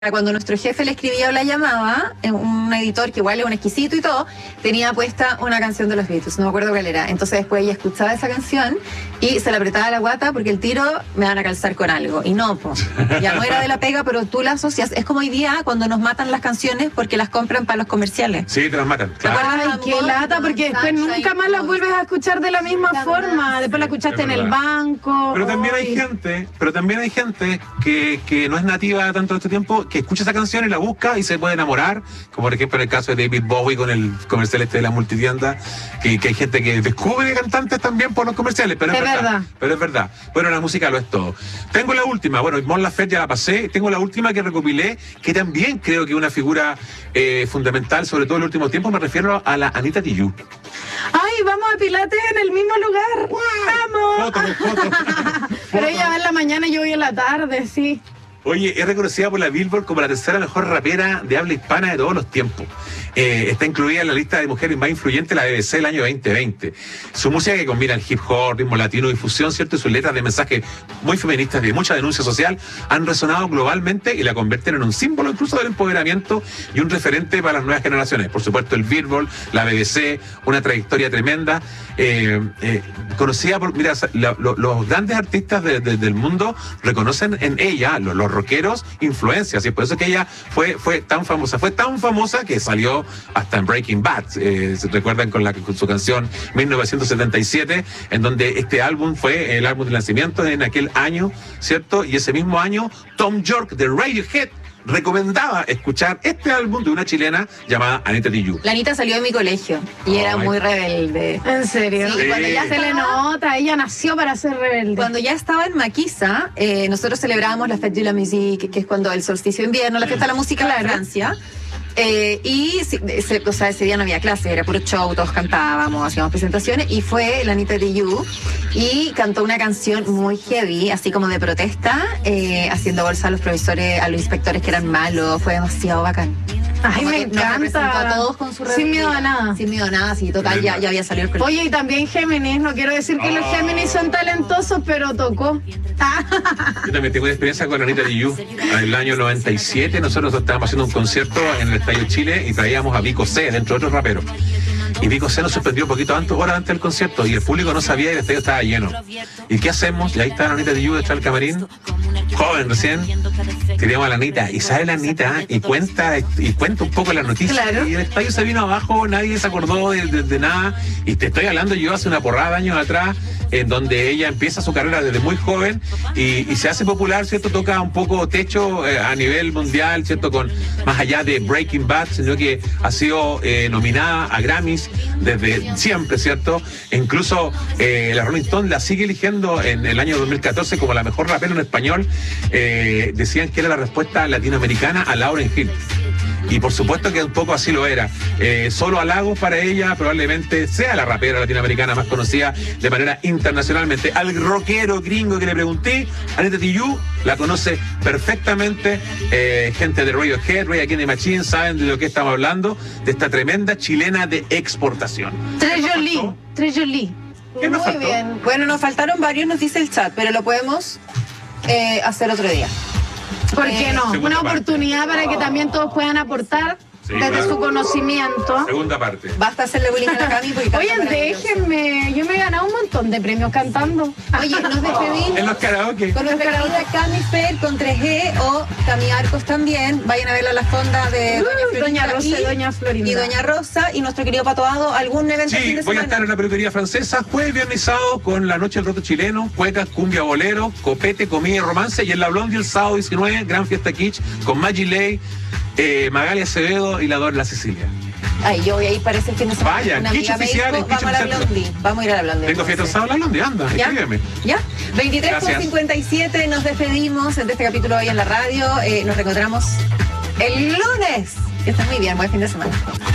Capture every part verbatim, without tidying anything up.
Cuando nuestro jefe le escribía o la llamaba, un editor que igual es un exquisito y todo, tenía puesta una canción de los Beatles, no me acuerdo cuál era. Entonces después ella escuchaba esa canción y se la apretaba a la guata porque el tiro me van a calzar con algo. Y no, pues, ya no era de la pega, pero tú la asocias. Es como hoy día cuando nos matan las canciones porque las compran para los comerciales. Sí, te las matan, claro. Ay, qué lata, porque después nunca más la vuelves a escuchar de la misma forma. Después la escuchaste en el banco. Pero también hay Ay. gente, pero también hay gente que, que no es nativa tanto de este tiempo, que escucha esa canción y la busca y se puede enamorar, como por ejemplo en el caso de David Bowie con el comercial este de la multitienda, que, que hay gente que descubre cantantes también por los comerciales, pero es, Es verdad, verdad. pero es verdad. Bueno, la música lo es todo. Tengo la última, bueno, Mon Laferte ya la pasé, tengo la última que recopilé, que también creo que es una figura eh, fundamental, sobre todo en el último tiempo, me refiero a la Anita Tijoux. Ay, vamos a Pilates en el mismo lugar. ¡Vamos! Foto, foto. Pero ella va en la mañana y yo voy en la tarde, sí. Oye, es reconocida por la Billboard como la tercera mejor rapera de habla hispana de todos los tiempos. Eh, está incluida en la lista de mujeres más influyentes de la B B C del año veinte veinte. Su música, que combina el hip hop, ritmo latino, difusión, ¿cierto? Y sus letras de mensajes muy feministas, de mucha denuncia social, han resonado globalmente y la convierten en un símbolo incluso del empoderamiento y un referente para las nuevas generaciones. Por supuesto, el Billboard, la B B C, una trayectoria tremenda. Eh, eh, conocida por, mira, la, lo, los grandes artistas de, de, del mundo reconocen en ella, los, los rockeros, influencias, y por eso es que ella fue, fue tan famosa, fue tan famosa que salió hasta en Breaking Bad. Eh, se recuerdan con, la, con su canción mil novecientos setenta y siete, en donde este álbum fue el álbum de lanzamiento en aquel año, ¿cierto? Y ese mismo año, Tom York de Radiohead recomendaba escuchar este álbum de una chilena llamada Anita Tijoux. La Anita salió de mi colegio y era Ay. muy rebelde. ¿En serio? Sí, cuando ya Se le estaba- nota, ella nació para ser rebelde. Cuando ya estaba en Maquisa, eh, nosotros celebrábamos la Fête de la Musique, que es cuando el solsticio de invierno, la fiesta de la música en Francia. Eh, y ese, o sea, ese día no había clase, era puro show, todos cantábamos, hacíamos presentaciones, y fue la Anita Tijoux y cantó una canción muy heavy, así como de protesta, eh, haciendo bolsa a los profesores, a los inspectores que eran malos. Fue demasiado bacán. Ay, Como me que nos representó encanta. a todos con su Sin miedo a rebeldía. nada. Sin miedo a nada, sí, total, ya, ya había salido el colegio. Oye, y también Géminis, no quiero decir que los Oh. Géminis son talentosos, pero tocó. Yo también tengo una experiencia con Anita Tijoux. En el año noventa y siete nosotros estábamos haciendo un concierto en el Estadio Chile y traíamos a Vico C, dentro de otros raperos. Y Vico C nos sorprendió un poquito antes, horas antes del concierto, y el público no sabía y el estadio estaba lleno. ¿Y qué hacemos? Y ahí está la Anita Tijoux detrás del camarín, joven recién. Tiramos a la Anita y sale la Anita y cuenta y cuenta un poco la noticia. Claro. Y el estadio se vino abajo, nadie se acordó de, de- de nada. Y te estoy hablando yo hace una porrada de años atrás, en donde ella empieza su carrera desde muy joven y, y se hace popular, ¿cierto? Toca un poco techo eh, a nivel mundial, ¿cierto? Con más allá de Breaking Bad, sino que ha sido eh, nominada a Grammys desde siempre, ¿cierto? E incluso eh, la Rolling Stone la sigue eligiendo en el año dos mil catorce como la mejor rapera en español. Eh, decían que era la respuesta latinoamericana a Lauryn Hill. Y por supuesto que un poco así lo era. Eh, solo halagos para ella, probablemente sea la rapera latinoamericana más conocida de manera internacionalmente. Al rockero gringo que le pregunté, Anita Tijoux, la conoce perfectamente. Eh, gente de Radiohead, Rage Against the Machine, saben de lo que estamos hablando, de esta tremenda chilena de exportación. Treasure Lee, Treasure Lee. ¿Qué nos Muy faltó? bien. Bueno, nos faltaron varios, nos dice el chat, pero lo podemos eh, hacer otro día. ¿Por qué no? Segunda Una parte. oportunidad para que también todos puedan aportar Sí, desde claro. su conocimiento. Segunda parte. Basta hacerle bullying a la Cami porque Oye, canta maravilloso. déjenme, yo me he ganado un montón de premios cantando. Oye, nos En despedimos los karaoke. con nuestra querida Cami Fer con tres G o Cami Arcos también. Vayan a verla a la fonda de Uh, Doña Doña Rosa y y, Doña Florinda. y Doña Rosa y nuestro querido Pato Ado. ¿Algún evento el fin Sí, de voy a semana? estar en la peluquería francesa jueves, viernes y sábado con la noche del roto chileno, cuecas, cumbia, bolero, copete, comida y romance, y en la Blondie el sábado diecinueve, gran fiesta kitsch con Maggie Ley, eh, Magali Acevedo y la Dor La Cecilia. Ay, yo voy a ir para ese fin de semana. Vaya, Una kitsch amiga me oficial, dijo, kitsch vamos a la oficial. Blondie. Vamos a ir a la Blondie. Tengo fiesta el entonces. sábado en la Blondie, anda, ¿Ya? escríbeme. ¿Ya? veintitrés con Gracias. cincuenta y siete, nos despedimos de este capítulo hoy en la radio. Eh, nos reencontramos el lunes. Que estén muy bien, buen fin de semana.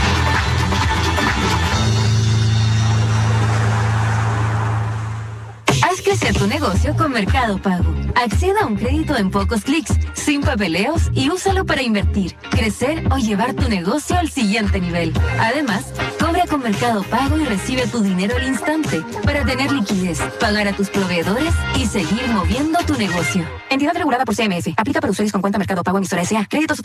Haz crecer tu negocio con Mercado Pago. Acceda a un crédito en pocos clics, sin papeleos y úsalo para invertir, crecer o llevar tu negocio al siguiente nivel. Además, Cobra con Mercado Pago y recibe tu dinero al instante para tener liquidez, pagar a tus proveedores y seguir moviendo tu negocio. Entidad regulada por C M F. Aplica para usuarios con cuenta Mercado Pago emisora S A. Créditos